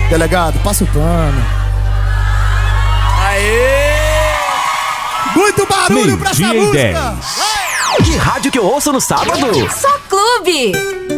Delegado, passa o pano. Aê! Muito barulho pra essa Meio-dia e música! 10. Que rádio que eu ouço no sábado? Só Clube.